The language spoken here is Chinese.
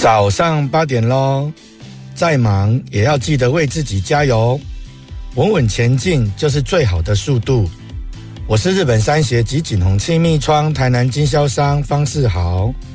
早上8点咯，再忙也要记得为自己加油，稳稳前进就是最好的速度。我是日本三协及锦宏气密窗台南经销商方世豪。